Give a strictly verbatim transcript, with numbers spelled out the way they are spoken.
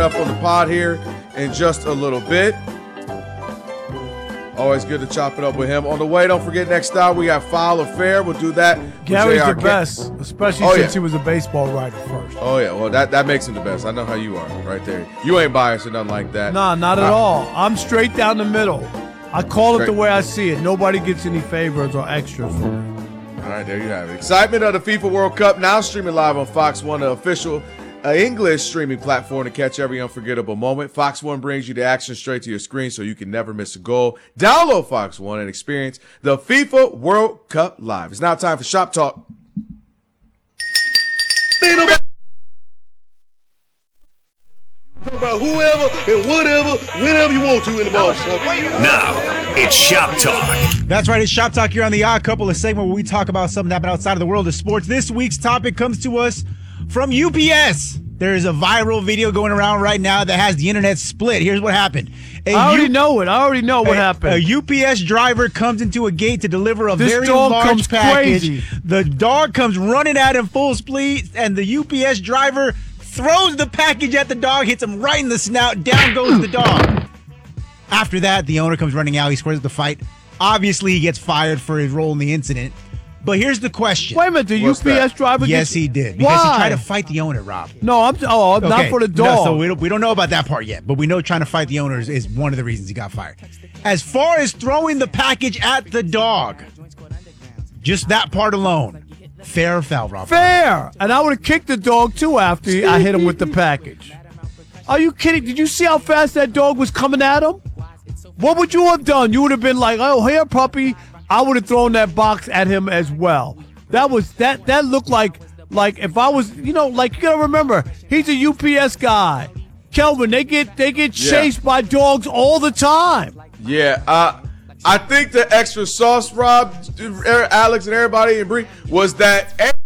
up on the pod here in just a little bit. Always good to chop it up with him. On the way, don't forget next hour we have Foul or Fair. We'll do that. Gary's the best, especially oh, since yeah. he was a baseball writer first. Oh, yeah. Well, that, that makes him the best. I know how you are right there. You ain't biased or nothing like that. Nah, not at uh, all. I'm straight down the middle. I call straight. it the way I see it. Nobody gets any favors or extras from me. All right, there you have it. Excitement of the FIFA World Cup now streaming live on Fox One, the official uh, English streaming platform to catch every unforgettable moment. Fox One brings you the action straight to your screen so you can never miss a goal. Download Fox One and experience the FIFA World Cup live. It's now time for Shop Talk. About whoever and whatever, whenever you want to in the ball. Now, it's Shop Talk. That's right, it's Shop Talk here on the Odd Couple, a segment where we talk about something that happened outside of the world of sports. This week's topic comes to us from U P S. There is a viral video going around right now that has the internet split. Here's what happened. A I already U- know it. I already know what a, happened. A U P S driver comes into a gate to deliver a this very dog large comes package. Crazy. The dog comes running at him full speed, and the U P S driver throws the package at the dog, hits him right in the snout. Down goes the dog. After that, the owner comes running out. He squares the fight. Obviously, he gets fired for his role in the incident. But here's the question. Wait a minute, the What's U P S that? driver Yes, gets, he did. Because why? he tried to fight the owner, Rob. No, I'm oh, Okay. not for the dog. No, so we don't, we don't know about that part yet, but we know trying to fight the owners is one of the reasons he got fired. As far as throwing the package at the dog, just that part alone, fair or foul, Rob? Fair. And I would have kicked the dog, too, after I hit him with the package. Are you kidding? Did you see how fast that dog was coming at him? What would you have done? You would have been like, oh, here, puppy. I would have thrown that box at him as well. That was that that looked like like if I was, you know, like you gotta remember, he's a U P S guy. Kelvin, they get they get chased yeah. by dogs all the time. Yeah, uh, I think the extra sauce, Rob, Alex, and everybody, and Bree, was that